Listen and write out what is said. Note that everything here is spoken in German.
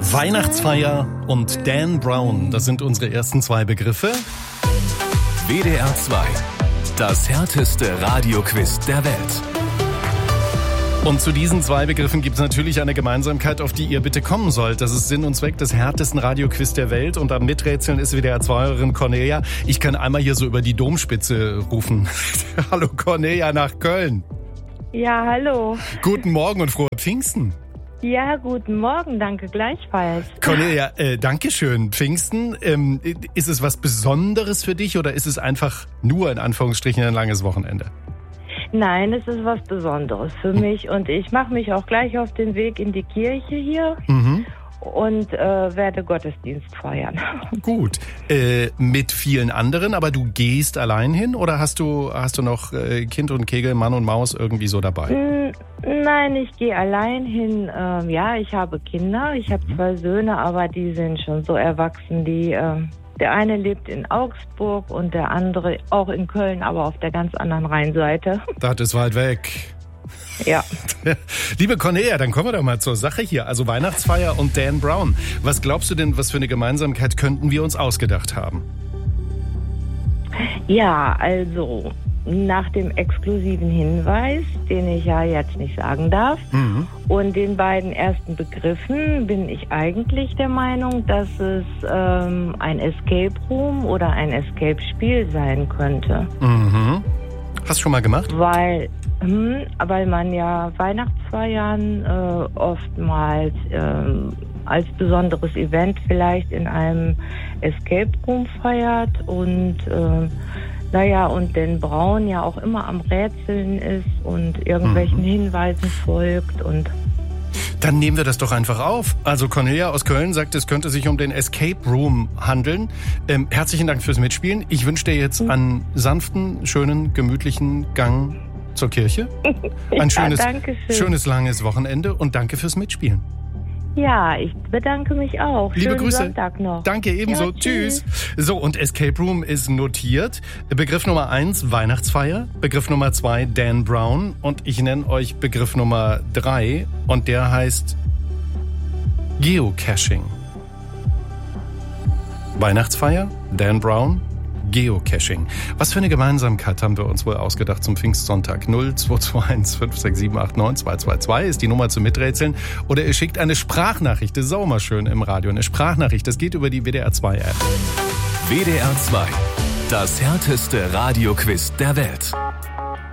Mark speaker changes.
Speaker 1: Weihnachtsfeier und Dan Brown, das sind unsere ersten zwei Begriffe.
Speaker 2: WDR 2, das härteste Radioquiz der Welt.
Speaker 1: Und zu diesen zwei Begriffen gibt es natürlich eine Gemeinsamkeit, auf die ihr bitte kommen sollt. Das ist Sinn und Zweck des härtesten Radioquiz der Welt. Und am Miträtseln ist WDR 2-Hörerin Cornelia. Ich kann einmal hier so über die Domspitze rufen. Hallo Cornelia nach Köln.
Speaker 3: Ja, hallo.
Speaker 1: Guten Morgen und frohe Pfingsten.
Speaker 3: Ja, guten Morgen, danke gleichfalls.
Speaker 1: Cornelia, Dankeschön. Pfingsten, ist es was Besonderes für dich oder ist es einfach nur in Anführungsstrichen ein langes Wochenende?
Speaker 3: Nein, es ist was Besonderes für mich und ich mache mich auch gleich auf den Weg in die Kirche hier und werde Gottesdienst feiern.
Speaker 1: Gut, mit vielen anderen, aber du gehst allein hin oder hast du noch Kind und Kegel, Mann und Maus irgendwie so dabei?
Speaker 3: Nein, ich gehe allein hin. Ja, ich habe Kinder, ich habe 2 Söhne, aber die sind schon so erwachsen, der eine lebt in Augsburg und der andere auch in Köln, aber auf der ganz anderen Rheinseite.
Speaker 1: Das ist weit weg.
Speaker 3: Ja.
Speaker 1: Liebe Cornelia, dann kommen wir doch mal zur Sache hier. Also Weihnachtsfeier und Dan Brown. Was glaubst du denn, was für eine Gemeinsamkeit könnten wir uns ausgedacht haben?
Speaker 3: Ja, also nach dem exklusiven Hinweis, den ich ja jetzt nicht sagen darf, und den beiden ersten Begriffen bin ich eigentlich der Meinung, dass es ein Escape Room oder ein Escape-Spiel sein könnte.
Speaker 1: Hast du schon mal gemacht?
Speaker 3: Weil man ja Weihnachtsfeiern oftmals als besonderes Event vielleicht in einem Escape Room feiert und und Dan Brown ja auch immer am Rätseln ist und irgendwelchen Hinweisen folgt und...
Speaker 1: Dann nehmen wir das doch einfach auf. Also Cornelia aus Köln sagt, es könnte sich um den Escape Room handeln. Herzlichen Dank fürs Mitspielen. Ich wünsche dir jetzt einen sanften, schönen, gemütlichen Gang zur Kirche. Ein schönes, langes Wochenende und danke fürs Mitspielen.
Speaker 3: Ja, ich bedanke mich auch.
Speaker 1: Liebe
Speaker 3: Schönen
Speaker 1: Grüße.
Speaker 3: Sonntag noch.
Speaker 1: Danke, ebenso.
Speaker 3: Ja,
Speaker 1: tschüss. So, und Escape Room ist notiert. Begriff Nummer 1, Weihnachtsfeier. Begriff Nummer 2, Dan Brown. Und ich nenne euch Begriff Nummer 3. Und der heißt Geocaching. Weihnachtsfeier, Dan Brown, Geocaching. Was für eine Gemeinsamkeit haben wir uns wohl ausgedacht zum Pfingstsonntag? 0221 56789 222 ist die Nummer zum Miträtseln. Oder ihr schickt eine Sprachnachricht, das ist auch mal schön im Radio. Eine Sprachnachricht, das geht über die WDR 2 App.
Speaker 2: WDR 2, das härteste Radioquiz der Welt.